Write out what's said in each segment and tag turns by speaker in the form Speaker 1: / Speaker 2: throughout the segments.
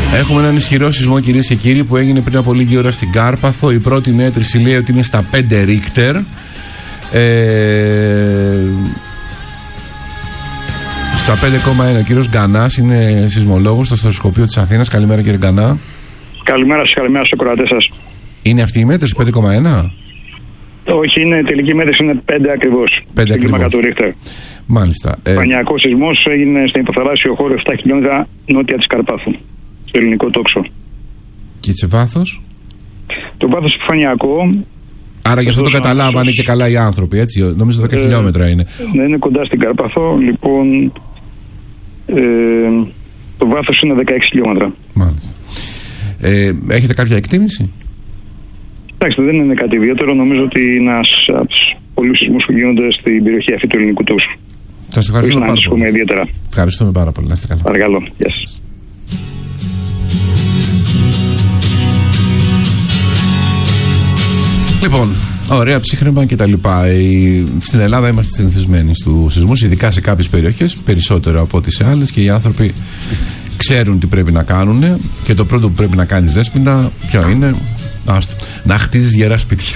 Speaker 1: Έχουμε έναν ισχυρό σεισμό, κυρίες και κύριοι, που έγινε πριν από λίγη ώρα στην Κάρπαθο. Η πρώτη μέτρηση λέει ότι είναι στα 5 Ρίχτερ. Στα 5,1. Ο κύριος Γκανάς είναι σεισμολόγος στο Σταθοσκοπείο της Αθήνας. Καλημέρα, κύριε Γκανά.
Speaker 2: Καλημέρα σας, καλημέρα στους ακροατές σας.
Speaker 1: Είναι αυτή η μέτρηση 5,1?
Speaker 2: Όχι, είναι τελική μέτρηση, είναι 5 ακριβώς.
Speaker 1: 5
Speaker 2: στην κλίμακα του Ρίχτερ.
Speaker 1: Μάλιστα.
Speaker 2: Πανιακός σεισμός έγινε στην υποθαλάσσιο χώρο 7 χιλιόμετρα νότια της Καρπάθου, στο ελληνικό τόξο.
Speaker 1: Και σε βάθος?
Speaker 2: Το βάθος επιφανειακό.
Speaker 1: Άρα γι' αυτό το καταλάβανε και καλά οι άνθρωποι, έτσι. Νομίζω 10 χιλιόμετρα είναι.
Speaker 2: Ναι, είναι κοντά στην Καρπάθο. Λοιπόν, το βάθος είναι 16 χιλιόμετρα.
Speaker 1: Μάλιστα. Έχετε κάποια εκτίμηση?
Speaker 2: Εντάξει, δεν είναι κάτι ιδιαίτερο. Νομίζω ότι είναι ένας από τους πολλούς σεισμούς που γίνονται στην περιοχή αυτή του ελληνικού τόξου.
Speaker 1: Σας ευχαριστούμε πάρα πολύ.
Speaker 2: Ιδιαίτερα.
Speaker 1: Ευχαριστούμε πάρα πολύ. Να είστε καλά.
Speaker 2: Παρακαλώ. Γεια σας.
Speaker 1: Λοιπόν, ωραία ψύχρεμα και τα λοιπά. Στην Ελλάδα είμαστε συνηθισμένοι στους σεισμούς, ειδικά σε κάποιες περιοχές, περισσότερο από ό,τι σε άλλες, και οι άνθρωποι ξέρουν τι πρέπει να κάνουν. Και το πρώτο που πρέπει να κάνεις, Δέσποινα, ποιο είναι? Να χτίζεις γερά σπίτια.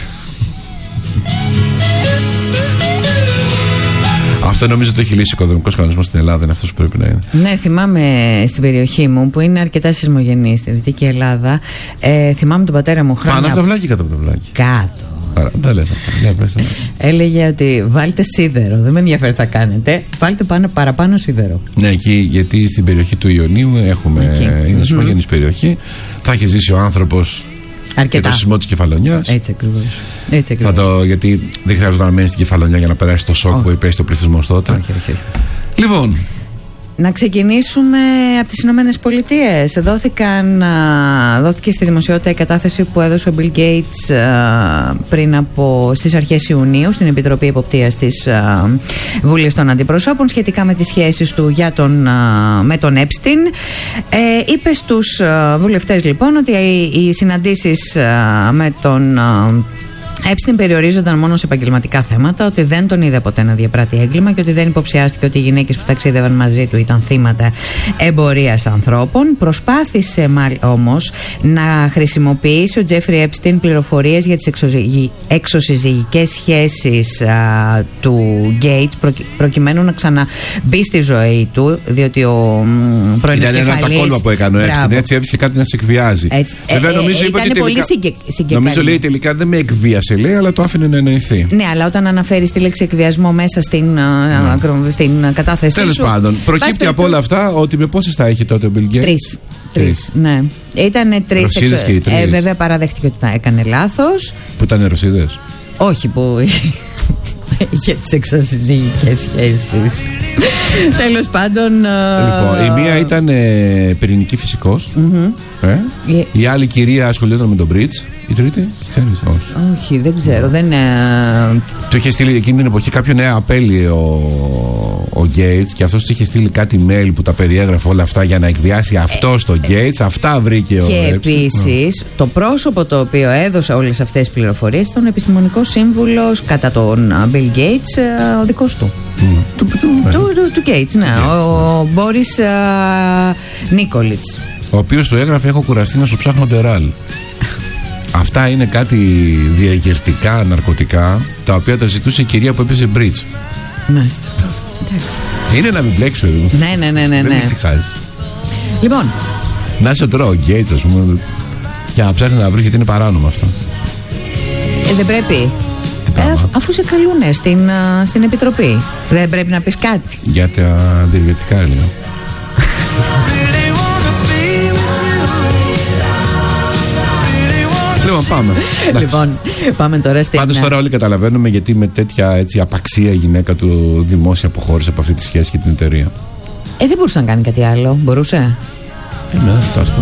Speaker 1: Αυτό νομίζω ότι έχει λύσει ο οικοδομικός κανονισμός στην Ελλάδα, είναι αυτός που πρέπει να είναι.
Speaker 3: Ναι, θυμάμαι στην περιοχή μου που είναι αρκετά σεισμογενή, στη Δυτική Ελλάδα. Θυμάμαι τον πατέρα μου χρόνια.
Speaker 1: Πάνω από το βλάκι, κάτω από το βλάκι?
Speaker 3: Κάτω.
Speaker 1: Άρα, δεν τα λες αυτά.
Speaker 3: Έλεγε ότι βάλτε σίδερο. Δεν με ενδιαφέρει τι θα κάνετε. Βάλτε παραπάνω σίδερο.
Speaker 1: Ναι, εκεί, γιατί στην περιοχή του Ιωνίου είναι σεισμογενής περιοχή. Θα έχει ζήσει ο άνθρωπος και το σεισμό της Κεφαλονιάς.
Speaker 3: Έτσι ακριβώς.
Speaker 1: Γιατί δεν χρειάζεται να μένει στην Κεφαλονιά για να περάσει το σοκ που υπέστη ο πληθυσμός τότε.
Speaker 3: Όχι.
Speaker 1: Λοιπόν,
Speaker 3: να ξεκινήσουμε από τις Ηνωμένες Πολιτείες. Δόθηκε στη δημοσιότητα η κατάθεση που έδωσε ο Bill Gates στις αρχές Ιουνίου στην Επιτροπή Εποπτείας της Βουλής των Αντιπροσώπων σχετικά με τις σχέσεις του με τον Epstein. Είπε στους βουλευτές λοιπόν ότι οι συναντήσεις με τον Epstein περιορίζονταν μόνο σε επαγγελματικά θέματα, ότι δεν τον είδε ποτέ να διαπράττει έγκλημα και ότι δεν υποψιάστηκε ότι οι γυναίκες που ταξίδευαν μαζί του ήταν θύματα εμπορίας ανθρώπων. Προσπάθησε όμως να χρησιμοποιήσει ο Jeffrey Epstein πληροφορίες για τις εξωσυζυγικές σχέσεις του Gates προκειμένου να ξαναμπεί στη ζωή του, διότι ο πρώην επικεφαλής...
Speaker 1: Ήταν ένα από τα κόλπα που έκανε ο Epstein, έτσι έβρισκε κάτι να σε εκβιάζει.
Speaker 3: Βέβαια νομίζω είπε ότι τελικά...
Speaker 1: Νομίζω λέει τελικά δεν με εκβίασε, λέει, αλλά το άφηνε να εννοηθεί.
Speaker 3: Ναι, αλλά όταν αναφέρει τη λέξη εκβιασμό μέσα στην κατάθεσή
Speaker 1: τέλος
Speaker 3: σου.
Speaker 1: Τέλος πάντων, προκύπτει από όλα αυτά ότι με πόσες τα είχε τότε ο Bill Gates?
Speaker 3: Τρεις. Ναι. Ήτανε τρεις.
Speaker 1: Ρωσίδες και οι τρεις.
Speaker 3: Βέβαια παραδέχτηκε ότι τα έκανε λάθος.
Speaker 1: Που ήταν Ρωσίδες?
Speaker 3: Όχι, που είχε τις εξωσυζυγικές σχέσεις. Τέλος πάντων.
Speaker 1: Λοιπόν, η μία ήταν πυρηνική φυσικός. Η άλλη κυρία ασχολιόταν με τον Bridge. Η τρίτη, ξέρεις?
Speaker 3: Όχι, δεν ξέρω.
Speaker 1: Του είχε στείλει εκείνη την εποχή κάποιο νέο απέλη ο Gates, και αυτός του είχε στείλει κάτι mail που τα περιέγραφε όλα αυτά για να εκβιάσει αυτό τον Gates. Αυτά βρήκε ο Epstein.
Speaker 3: Και επίσης το πρόσωπο το οποίο έδωσε όλες αυτές τις πληροφορίες ήταν ο επιστημονικός σύμβουλος κατά τον Bill Gates, ο δικός του. Του Gates, ναι. Ο Μπόρις Νίκολιτς.
Speaker 1: Ο οποίος του έγραφε: έχω κουραστεί να σου ψάχνω ντεράλ. Αυτά είναι κάτι διαγερτικά ναρκωτικά, τα οποία τα ζητούσε η κυρία που έπαιζε bridge.
Speaker 3: Μάλιστα.
Speaker 1: Είναι να μην μπλέξει, παιδί μου.
Speaker 3: Ναι.
Speaker 1: Δεν ησυχάζει.
Speaker 3: Λοιπόν.
Speaker 1: Να σε τώρα ο Gates, ας πούμε, για να ψάχνει να βρει, γιατί είναι παράνομο αυτό.
Speaker 3: Δεν πρέπει. Αφού σε καλούνε στην επιτροπή, δεν πρέπει να πεις κάτι?
Speaker 1: Για τα αντιβιωτικά, έλεγα.
Speaker 3: Λοιπόν, πάμε τώρα στην...
Speaker 1: Πάντως τώρα όλοι καταλαβαίνουμε γιατί με τέτοια έτσι απαξία η γυναίκα του δημόσια αποχώρησε από αυτή τη σχέση και την εταιρεία.
Speaker 3: Δεν μπορούσε να κάνει κάτι άλλο. Μπορούσε?
Speaker 1: Ναι,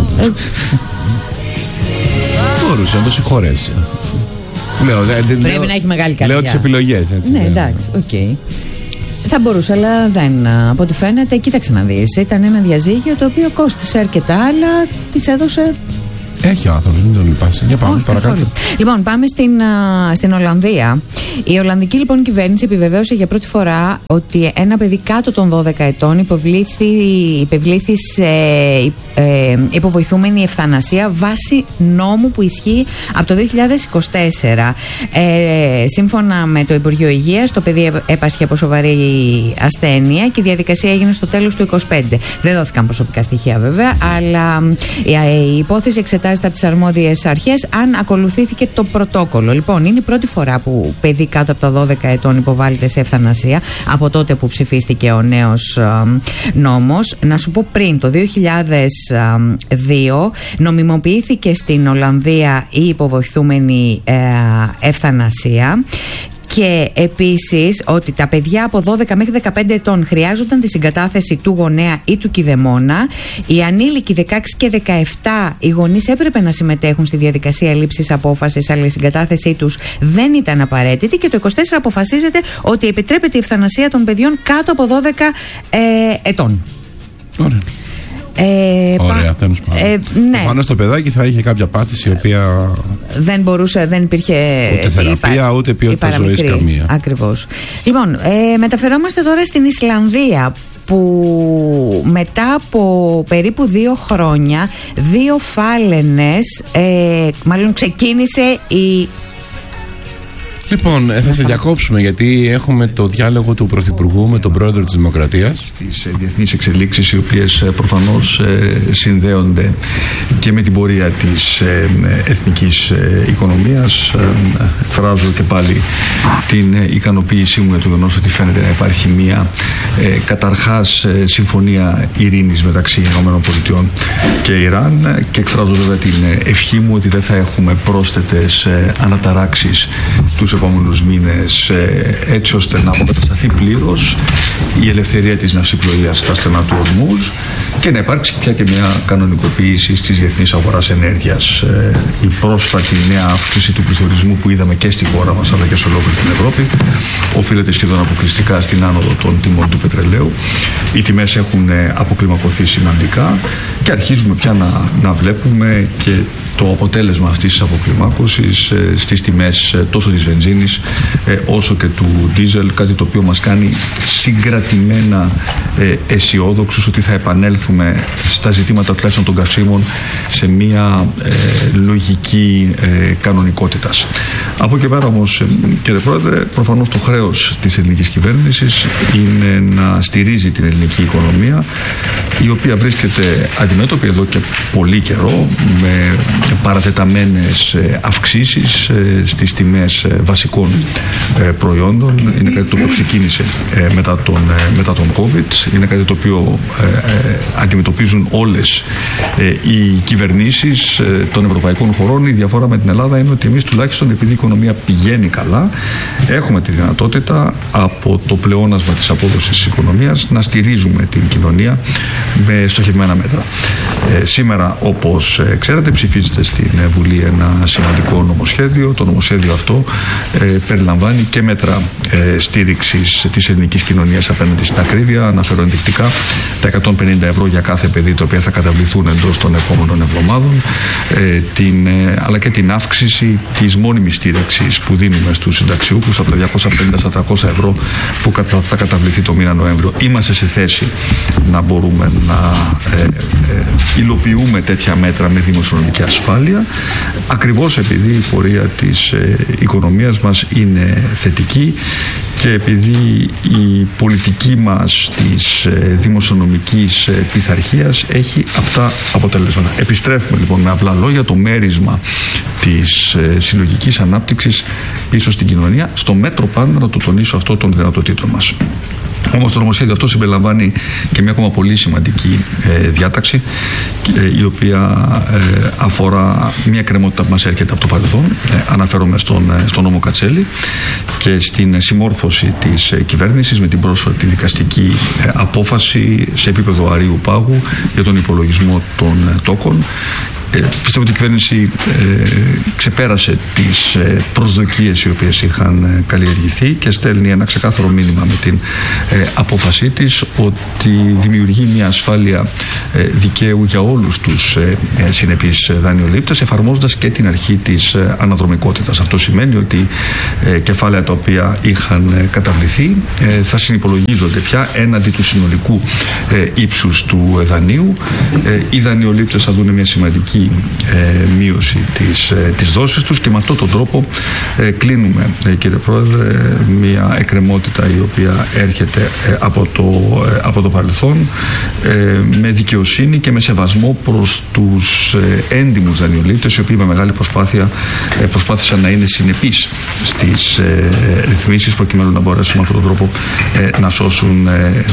Speaker 1: μπορούσε να το συγχωρέσει.
Speaker 3: Πρέπει να έχει μεγάλη καρδιά.
Speaker 1: Λέω τις επιλογές, έτσι.
Speaker 3: Ναι, εντάξει, οκ. Θα μπορούσε, αλλά δεν. Από ό,τι φαίνεται, κοίταξε να δεις. Ήταν ένα διαζύγιο το οποίο κόστισε αρκετά, αλλά της έδωσε
Speaker 1: Έχει ο άνθρωπος, μην τον λυπάσαι. Για πάμε παρακάτω.
Speaker 3: Λοιπόν, πάμε στην Ολλανδία. Η Ολλανδική λοιπόν κυβέρνηση επιβεβαίωσε για πρώτη φορά ότι ένα παιδί κάτω των 12 ετών υπευλήθη σε υποβοηθούμενη ευθανασία βάσει νόμου που ισχύει από το 2024. Σύμφωνα με το Υπουργείο Υγείας, το παιδί έπασχε από σοβαρή ασθένεια και η διαδικασία έγινε στο τέλος του 2025. Δεν δόθηκαν προσωπικά στοιχεία βέβαια, αλλά η υπόθεση εξετάζεται από τις αρμόδιες αρχές αν ακολουθήθηκε το πρωτόκολλο. Λοιπόν, είναι η πρώτη φορά που παιδί κάτω από τα 12 ετών υποβάλλεται σε ευθανασία από τότε που ψηφίστηκε ο νέος νόμος. Να σου πω, πριν το 2002 νομιμοποιήθηκε στην Ολλανδία η υποβοηθούμενη ευθανασία. Και επίσης ότι τα παιδιά από 12 μέχρι 15 ετών χρειάζονταν τη συγκατάθεση του γονέα ή του κηδεμόνα. Οι ανήλικοι 16 και 17, οι γονείς έπρεπε να συμμετέχουν στη διαδικασία λήψης απόφασης, αλλά η συγκατάθεσή τους δεν ήταν απαραίτητη. Και το 24 αποφασίζεται ότι επιτρέπεται η ευθανασία των παιδιών κάτω από 12 ετών.
Speaker 1: Ωραία. Ωραία, ναι. Προφανώς το παιδάκι θα είχε κάποια πάθηση η οποία
Speaker 3: δεν μπορούσε, δεν υπήρχε
Speaker 1: ούτε θεραπεία ούτε ποιότητα ζωής καμία.
Speaker 3: Ακριβώς. Λοιπόν, μεταφερόμαστε τώρα στην Ισλανδία, που μετά από περίπου 2 χρόνια 2 φάλαινες μάλλον ξεκίνησε η...
Speaker 1: Λοιπόν, θα σε διακόψουμε γιατί έχουμε το διάλογο του Πρωθυπουργού με τον Πρόεδρο της Δημοκρατίας.
Speaker 4: Στις διεθνείς εξελίξεις, οι οποίες προφανώς συνδέονται και με την πορεία της εθνικής οικονομίας, εκφράζω και πάλι την ικανοποίησή μου για το γεγονός ότι φαίνεται να υπάρχει μια καταρχάς συμφωνία ειρήνης μεταξύ ΗΠΑ και Ιράν, και εκφράζω βέβαια την ευχή μου ότι δεν θα έχουμε πρόσθετες αναταράξεις τους επόμενους μήνες, έτσι ώστε να αποκατασταθεί πλήρως η ελευθερία της ναυσιπλοείας στα στενά του Ορμούζ και να υπάρξει πια και μια κανονικοποίηση στις διεθνείς αγοράς ενέργειας. Η πρόσφατη νέα αύξηση του πληθωρισμού που είδαμε και στη χώρα μας αλλά και σε ολόκληρη την Ευρώπη οφείλεται σχεδόν αποκλειστικά στην άνοδο των τιμών του πετρελαίου. Οι τιμές έχουν αποκλιμακωθεί σημαντικά και αρχίζουμε πια να βλέπουμε και το αποτέλεσμα αυτής της αποκλιμάκωσης στις τιμές τόσο της βενζίνης όσο και του ντίζελ, κάτι το οποίο μας κάνει συγκρατημένα αισιόδοξους ότι θα επανέλθουμε στα ζητήματα τουλάχιστον των καυσίμων σε μια λογική κανονικότητας. Από εκεί πέρα όμως, κύριε Πρόεδρε, προφανώς το χρέος της ελληνικής κυβέρνησης είναι να στηρίζει την ελληνική οικονομία, η οποία βρίσκεται αντιμέτωπη εδώ και πολύ καιρό με παρατεταμένες αυξήσεις στις τιμές βασικών προϊόντων. Είναι κάτι το οποίο ξεκίνησε μετά τον COVID. Είναι κάτι το οποίο αντιμετωπίζουν όλες οι κυβερνήσεις των ευρωπαϊκών χωρών. Η διαφορά με την Ελλάδα είναι ότι εμείς, τουλάχιστον επειδή η οικονομία πηγαίνει καλά, έχουμε τη δυνατότητα από το πλεόνασμα της απόδοσης της οικονομίας να στηρίζουμε την κοινωνία με στοχευμένα μέτρα. Σήμερα, όπως ξέρετε, ψηφίζεται στην Βουλή ένα σημαντικό νομοσχέδιο. Το νομοσχέδιο αυτό περιλαμβάνει και μέτρα στήριξης της ελληνικής κοινωνίας απέναντι στην ακρίβεια. Αναφέρω ενδεικτικά τα 150 ευρώ για κάθε παιδί, τα οποία θα καταβληθούν εντός των επόμενων εβδομάδων, αλλά και την αύξηση της μόνιμης στήριξης που δίνουμε στους συνταξιούχους από τα 250 στα 300 ευρώ που θα καταβληθεί το μήνα Νοέμβριο. Είμαστε σε θέση να μπορούμε να υλοποιούμε τέτοια μέτρα με δημοσιονομική ασφάλεια, ακριβώς επειδή η πορεία της οικονομίας μας είναι θετική και επειδή η πολιτική μας της δημοσιονομικής πειθαρχίας έχει αυτά αποτελέσματα. Επιστρέφουμε λοιπόν με απλά λόγια το μέρισμα της συλλογικής ανάπτυξης πίσω στην κοινωνία, στο μέτρο πάντα, να το τονίσω αυτό, των δυνατοτήτων μας. Όμως το νομοσχέδιο αυτό συμπεριλαμβάνει και μια ακόμα πολύ σημαντική διάταξη, η οποία αφορά μια κρεμότητα που μας έρχεται από το παρελθόν. Αναφέρομαι στον νόμο Κατσέλη και στην συμμόρφωση της κυβέρνησης με την πρόσφατη δικαστική απόφαση σε επίπεδο αρείου πάγου για τον υπολογισμό των τόκων Πιστεύω ότι η κυβέρνηση ξεπέρασε τις προσδοκίες οι οποίες είχαν καλλιεργηθεί και στέλνει ένα ξεκάθαρο μήνυμα με την απόφασή της ότι δημιουργεί μια ασφάλεια δικαίου για όλους τους συνεπείς δανειολήπτες, εφαρμόζοντας και την αρχή της αναδρομικότητας. Αυτό σημαίνει ότι κεφάλαια τα οποία είχαν καταβληθεί θα συνυπολογίζονται πια έναντι του συνολικού ύψους του δανείου. Οι δανειολήπτες θα δουν μια σημαντική μείωση της δόσης τους και με αυτόν τον τρόπο κλείνουμε, κύριε Πρόεδρε, μια εκκρεμότητα η οποία έρχεται από το παρελθόν με δικαιοσύνη και με σεβασμό προς τους έντιμους δανειολήπτες, οι οποίοι με μεγάλη προσπάθεια προσπάθησαν να είναι συνεπείς στις ρυθμίσεις προκειμένου να μπορέσουν με αυτόν τον τρόπο να σώσουν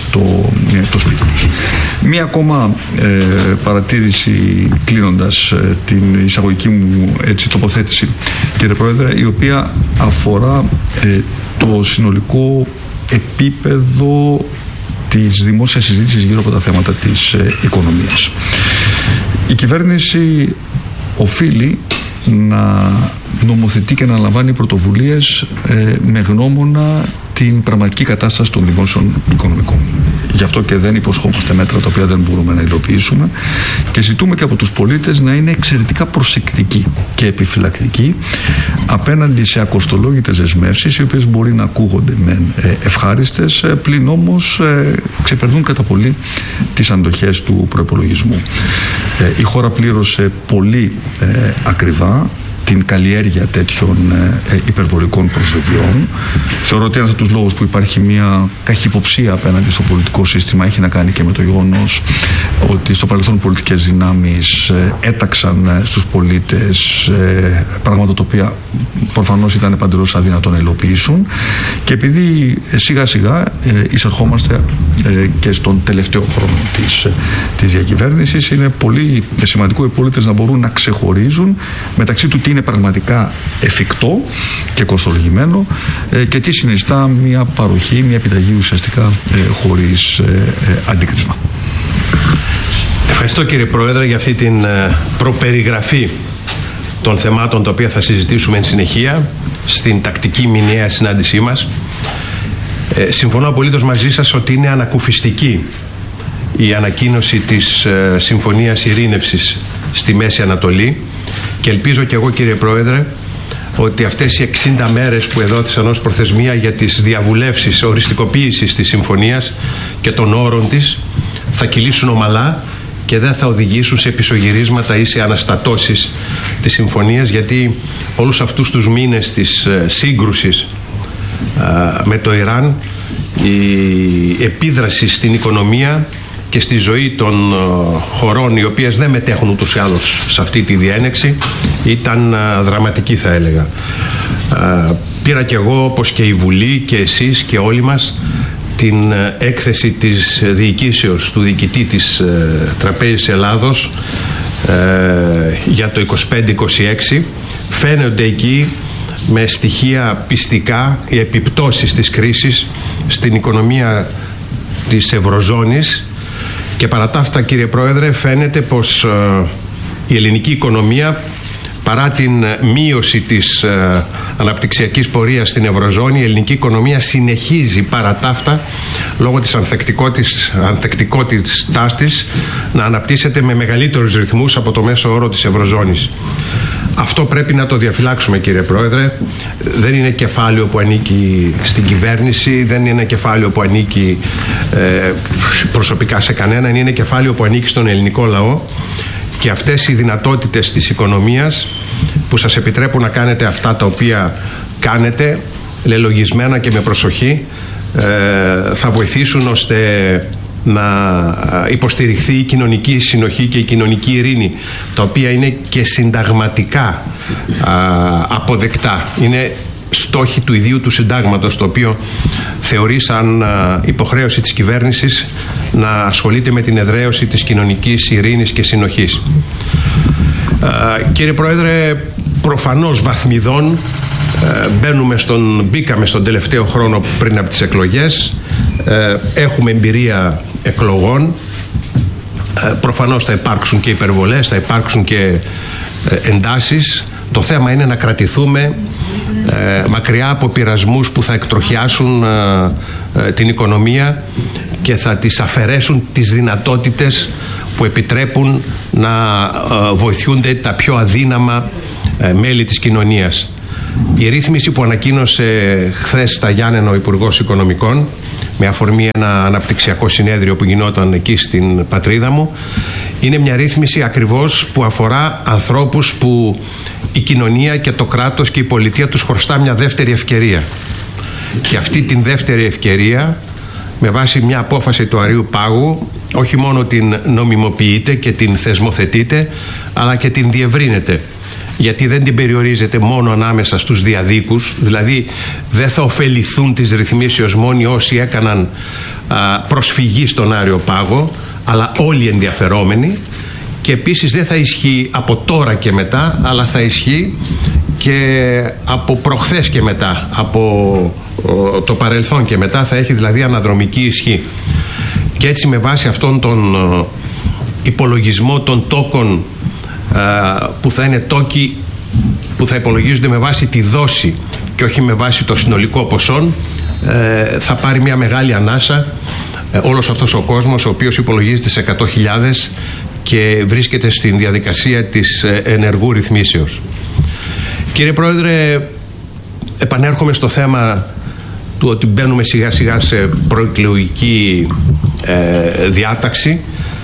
Speaker 4: το σπίτι τους. Μία ακόμα παρατήρηση κλείνοντας την εισαγωγική μου τοποθέτηση, κύριε Πρόεδρε, η οποία αφορά το συνολικό επίπεδο της δημόσιας συζήτησης γύρω από τα θέματα της οικονομίας. Η κυβέρνηση οφείλει να νομοθετεί και να λαμβάνει πρωτοβουλίες με γνώμονα την πραγματική κατάσταση των δημόσιων οικονομικών. Γι' αυτό και δεν υποσχόμαστε μέτρα τα οποία δεν μπορούμε να υλοποιήσουμε και ζητούμε και από τους πολίτες να είναι εξαιρετικά προσεκτικοί και επιφυλακτικοί απέναντι σε ακοστολόγητες δεσμεύσεις, οι οποίες μπορεί να ακούγονται μεν ευχάριστες, πλην όμως ξεπερνούν κατά πολύ τις αντοχές του προϋπολογισμού. Η χώρα πλήρωσε πολύ ακριβά την καλλιέργεια τέτοιων υπερβολικών προσδοκιών. Θεωρώ ότι ένας από τους λόγους που υπάρχει μια καχυποψία απέναντι στο πολιτικό σύστημα έχει να κάνει και με το γεγονός ότι στο παρελθόν πολιτικές δυνάμεις έταξαν στους πολίτες πράγματα τα οποία προφανώς ήταν παντελώς αδύνατο να υλοποιήσουν, και επειδή σιγά σιγά εισερχόμαστε και στον τελευταίο χρόνο της διακυβέρνησης, είναι πολύ σημαντικό οι πολίτες να μπορούν να ξεχωρίζουν μεταξύ του τι είναι πραγματικά εφικτό και κοστολογημένο και τι συνιστά μια παροχή, μια επιταγή ουσιαστικά χωρίς αντίκρισμα.
Speaker 5: Ευχαριστώ, κύριε Πρόεδρε, για αυτή την προπεριγραφή των θεμάτων τα οποία θα συζητήσουμε εν συνεχεία στην τακτική μηνιαία συνάντησή μας. Συμφωνώ απολύτως μαζί σας ότι είναι ανακουφιστική η ανακοίνωση της Συμφωνίας Ειρήνευσης στη Μέση Ανατολή και ελπίζω και εγώ, κύριε Πρόεδρε, ότι αυτές οι 60 μέρες που εδόθησαν ως προθεσμία για τις διαβουλεύσεις οριστικοποίησης της συμφωνίας και των όρων της θα κυλήσουν ομαλά και δεν θα οδηγήσουν σε πισωγυρίσματα ή σε αναστατώσεις της συμφωνίας, γιατί όλους αυτούς τους μήνες της σύγκρουσης με το Ιράν η επίδραση στην οικονομία και στη ζωή των χωρών οι οποίες δεν μετέχουν ούτως ή άλλως σε αυτή τη διένεξη ήταν δραματική, θα έλεγα. Πήρα και εγώ, όπως και η Βουλή και εσείς και όλοι μας, την έκθεση της διοικήσεως του διοικητή της Τραπέζης Ελλάδος για το 25-26. Φαίνονται εκεί με στοιχεία πιστικά οι επιπτώσεις της κρίσης στην οικονομία της Ευρωζώνης, και παρά τα αυτά, κύριε Πρόεδρε, φαίνεται πως η ελληνική οικονομία, παρά την μείωση της αναπτυξιακής πορείας στην Ευρωζώνη, η ελληνική οικονομία συνεχίζει παρά τα αυτά, λόγω της ανθεκτικότητας της, να αναπτύσσεται με μεγαλύτερους ρυθμούς από το μέσο όρο της Ευρωζώνης. Αυτό πρέπει να το διαφυλάξουμε, κύριε Πρόεδρε. Δεν είναι κεφάλαιο που ανήκει στην κυβέρνηση, δεν είναι κεφάλαιο που ανήκει προσωπικά σε κανέναν, είναι κεφάλαιο που ανήκει στον ελληνικό λαό, και αυτές οι δυνατότητες της οικονομίας που σας επιτρέπουν να κάνετε αυτά τα οποία κάνετε, λελογισμένα και με προσοχή, θα βοηθήσουν ώστε να υποστηριχθεί η κοινωνική συνοχή και η κοινωνική ειρήνη, τα οποία είναι και συνταγματικά αποδεκτά. Είναι στόχοι του ιδίου του συντάγματος, το οποίο θεωρεί σαν υποχρέωση της κυβέρνησης να ασχολείται με την εδραίωση της κοινωνικής ειρήνης και συνοχής. Κύριε Πρόεδρε, προφανώς βαθμιδών μπήκαμε στον τελευταίο χρόνο πριν από τις εκλογές. Έχουμε εμπειρία εκλογών. Προφανώς θα υπάρξουν και υπερβολές, θα υπάρξουν και εντάσεις. Το θέμα είναι να κρατηθούμε μακριά από πειρασμούς που θα εκτροχιάσουν την οικονομία και θα τις αφαιρέσουν τις δυνατότητες που επιτρέπουν να βοηθούνται τα πιο αδύναμα μέλη της κοινωνίας. Η ρύθμιση που ανακοίνωσε χθες στα Γιάννενα ο Υπουργός Οικονομικών, με αφορμή ένα αναπτυξιακό συνέδριο που γινόταν εκεί στην πατρίδα μου, είναι μια ρύθμιση ακριβώς που αφορά ανθρώπους που η κοινωνία και το κράτος και η πολιτεία τους χρωστά μια δεύτερη ευκαιρία. Και αυτή την δεύτερη ευκαιρία, με βάση μια απόφαση του Αρείου Πάγου, όχι μόνο την νομιμοποιείται και την θεσμοθετείται, αλλά και την διευρύνεται. Γιατί δεν την περιορίζεται μόνο ανάμεσα στους διαδίκους, δηλαδή δεν θα ωφεληθούν τις ρυθμίσεως μόνοι όσοι έκαναν προσφυγή στον Άριο Πάγο, αλλά όλοι οι ενδιαφερόμενοι, και επίσης δεν θα ισχύει από τώρα και μετά, αλλά θα ισχύει και από προχθές και μετά, από το παρελθόν και μετά, θα έχει δηλαδή αναδρομική ισχύ. Και έτσι, με βάση αυτόν τον υπολογισμό των τόκων, που θα είναι τόκοι που θα υπολογίζονται με βάση τη δόση και όχι με βάση το συνολικό ποσό, θα πάρει μια μεγάλη ανάσα όλος αυτός ο κόσμος, ο οποίος υπολογίζεται σε 100.000 και βρίσκεται στην διαδικασία της ενεργού ρυθμίσεως. Κύριε Πρόεδρε, επανέρχομαι στο θέμα του ότι μπαίνουμε σιγά σιγά σε προεκλογική διάταξη.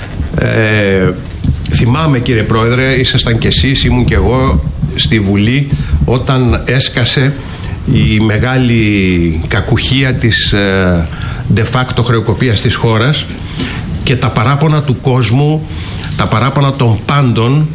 Speaker 5: Θυμάμαι, κύριε Πρόεδρε, ήσασταν κι εσείς, ήμουν κι εγώ στη Βουλή όταν έσκασε η μεγάλη κακουχία της de facto χρεοκοπίας της χώρας και τα παράπονα του κόσμου, τα παράπονα των πάντων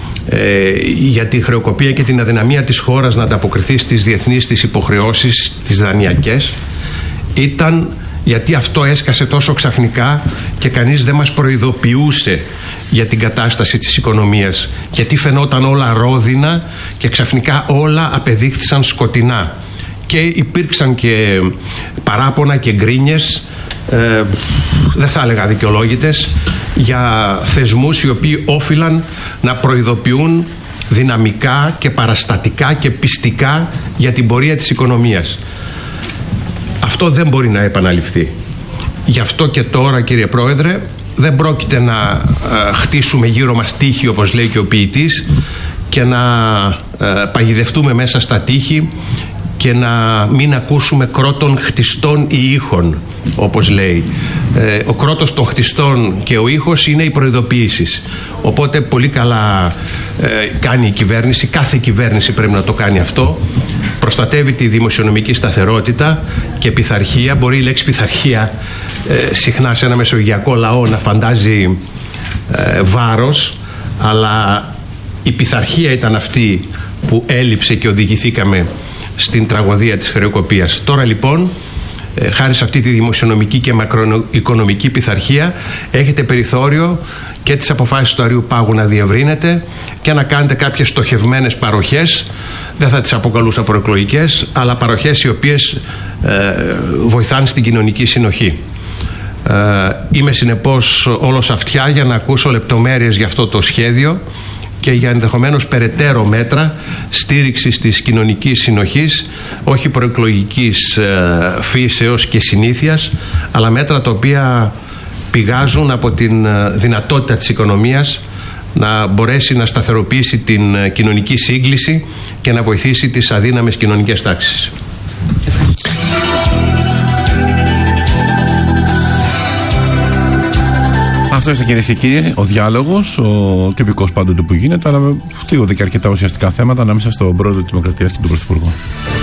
Speaker 5: για τη χρεοκοπία και την αδυναμία της χώρας να ανταποκριθεί στις διεθνείς της υποχρεώσεις, τις δανειακές, ήταν γιατί αυτό έσκασε τόσο ξαφνικά και κανείς δεν μας προειδοποιούσε για την κατάσταση της οικονομίας, γιατί φαινόταν όλα ρόδινα και ξαφνικά όλα απεδείχθησαν σκοτεινά και υπήρξαν και παράπονα και γκρίνιες, δεν θα έλεγα δικαιολόγητες, για θεσμούς οι οποίοι όφυλαν να προειδοποιούν δυναμικά και παραστατικά και πιστικά για την πορεία της οικονομίας. Αυτό δεν μπορεί να επαναληφθεί. Γι' αυτό και τώρα, κύριε Πρόεδρε, δεν πρόκειται να χτίσουμε γύρω μας τείχη, όπως λέει και ο ποιητής, και να παγιδευτούμε μέσα στα τείχη και να μην ακούσουμε κρότων χτιστών ή ήχων, όπως λέει. Ο κρότος των χτιστών και ο ήχος είναι οι προειδοποιήσεις. Οπότε πολύ καλά κάνει η κυβέρνηση, κάθε κυβέρνηση πρέπει να το κάνει αυτό. Προστατεύει τη δημοσιονομική σταθερότητα και πειθαρχία. Μπορεί η λέξη πειθαρχία συχνά σε ένα μεσογειακό λαό να φαντάζει βάρος, αλλά η πειθαρχία ήταν αυτή που έλειψε και οδηγηθήκαμε στην τραγωδία της χρεοκοπίας. Τώρα λοιπόν, χάρη σε αυτή τη δημοσιονομική και μακροοικονομική πειθαρχία, έχετε περιθώριο και τις αποφάσεις του Αρείου Πάγου να διευρύνετε και να κάνετε κάποιες στοχευμένες παροχές. Δεν θα τις αποκαλούσα προεκλογικές, αλλά παροχές οι οποίες βοηθάνε στην κοινωνική συνοχή. Είμαι συνεπώς όλος αυτιά για να ακούσω λεπτομέρειες για αυτό το σχέδιο και για ενδεχομένως περαιτέρω μέτρα στήριξης της κοινωνικής συνοχής, όχι προεκλογικής φύσεως και συνήθειας, αλλά μέτρα τα οποία πηγάζουν από την δυνατότητα της οικονομίας να μπορέσει να σταθεροποιήσει την κοινωνική σύγκληση και να βοηθήσει τις αδύναμες κοινωνικές τάξεις.
Speaker 1: Αυτό είστε, κυρίες και κύριοι, ο διάλογος, ο τυπικός πάντοτε που γίνεται, αλλά θίγονται και αρκετά ουσιαστικά θέματα ανάμεσα στον πρόεδρο της Δημοκρατίας και τον Πρωθυπουργό.